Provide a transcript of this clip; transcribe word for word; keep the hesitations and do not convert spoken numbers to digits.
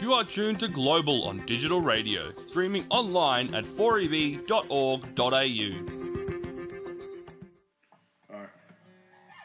You are tuned to Global on digital radio, streaming online at four e b dot org dot a u.